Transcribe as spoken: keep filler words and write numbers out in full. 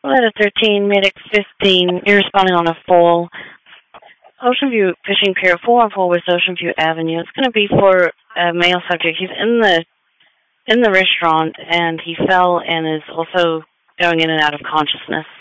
Letter thirteen, Medic fifteen, you're responding on a full Ocean View Fishing Pier, four one four West Ocean View Avenue. It's going to be for a male subject. He's in the in the restaurant, and he fell and is also going in and out of consciousness.